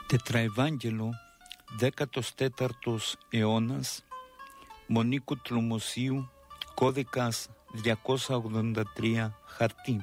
Τετραευάγγελο, 14ος αιώνας, Μονίκου Τλωμοσίου, κώδικας 283, χαρτί.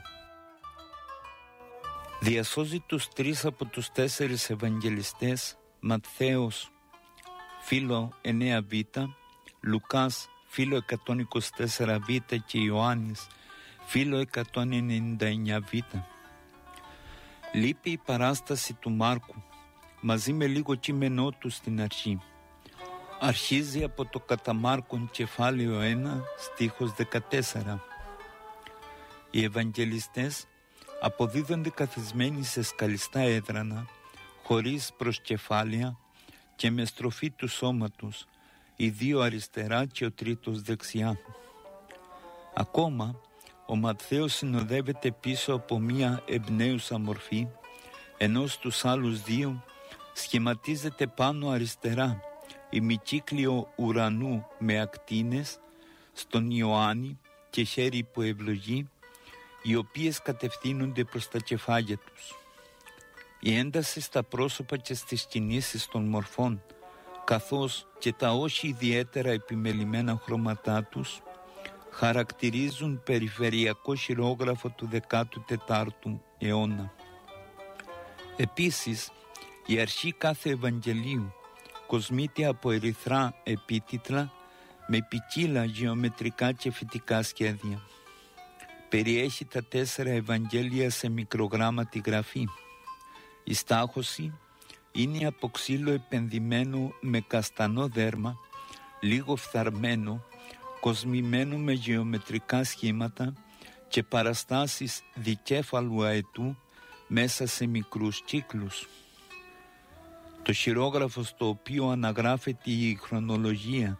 Διασώζει τους 3 από τους 4 Ευαγγελιστές, Ματθαίος, φύλλο 9β, Λουκάς, φύλλο 124β και Ιωάννης, φύλλο 199β. Λείπει η παράσταση του Μάρκου, μαζί με λίγο κείμενό του στην αρχή. Αρχίζει από το κατά Μάρκον κεφάλαιο 1, στίχος 14. Οι Ευαγγελιστές αποδίδονται καθισμένοι σε σκαλιστά έδρανα, χωρίς προσκεφάλια και με στροφή του σώματος, οι 2 αριστερά και ο 3ος δεξιά. Ακόμα, ο Ματθαίος συνοδεύεται πίσω από μία εμπνέουσα μορφή, ενώ στους άλλους 2 σχηματίζεται πάνω αριστερά ημικύκλιο ουρανού με ακτίνες, στον Ιωάννη και χέρι που ευλογεί, οι οποίες κατευθύνονται προς τα κεφάλια τους. Η ένταση στα πρόσωπα και στις κινήσεις των μορφών, καθώς και τα όχι ιδιαίτερα επιμελημένα χρώματά τους, χαρακτηρίζουν περιφερειακό χειρόγραφο του 14ου αιώνα. Επίσης, η αρχή κάθε Ευαγγελίου κοσμείται από ερυθρά επίτιτλα με ποικίλα γεωμετρικά και φυτικά σχέδια. Περιέχει τα 4 Ευαγγέλια σε μικρογράμματη γραφή. Η στάχωση είναι από ξύλο επενδυμένο με καστανό δέρμα, λίγο φθαρμένο, κοσμημένο με γεωμετρικά σχήματα και παραστάσεις δικέφαλου αετού μέσα σε μικρούς κύκλους. Το χειρόγραφο στο οποίο αναγράφεται η χρονολογία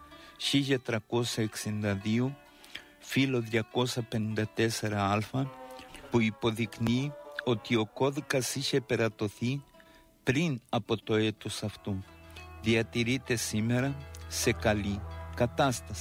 1362, φύλλο 254α, που υποδεικνύει ότι ο κώδικας είχε περατωθεί πριν από το έτος αυτό, διατηρείται σήμερα σε καλή κατάσταση.